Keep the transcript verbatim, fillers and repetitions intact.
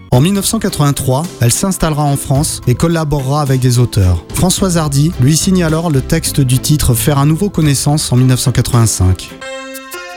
En mille neuf cent quatre-vingt-trois, elle s'installera en France et collaborera avec des auteurs. Françoise Hardy lui signe alors le texte du titre « Faire à nouveau connaissance » en mille neuf cent quatre-vingt-cinq.